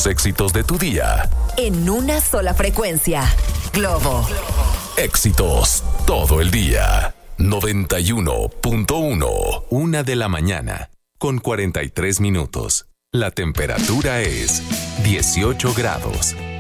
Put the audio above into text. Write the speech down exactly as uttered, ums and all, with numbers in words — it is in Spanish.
los éxitos de tu día. En una sola frecuencia. Globo. Éxitos todo el día. noventa y uno punto uno. Una de la mañana, con cuarenta y tres minutos. La temperatura es dieciocho grados.